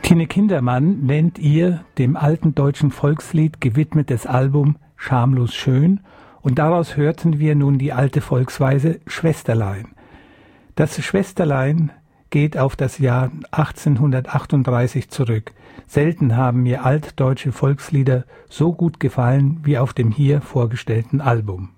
Tine Kindermann nennt ihr dem alten deutschen Volkslied gewidmetes Album Schamlos schön, und daraus hörten wir nun die alte Volksweise Schwesterlein. Das Schwesterlein geht auf das Jahr 1838 zurück. Selten haben mir altdeutsche Volkslieder so gut gefallen wie auf dem hier vorgestellten Album.